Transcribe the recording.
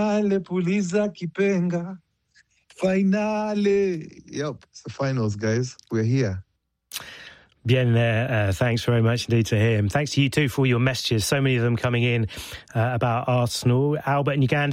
puliza kipenga. Finale. Yep, it's the finals, guys. We're here. Bien there. Thanks very much indeed to him. Thanks to you too for your messages. So many of them coming in about Arsenal. Albert in Uganda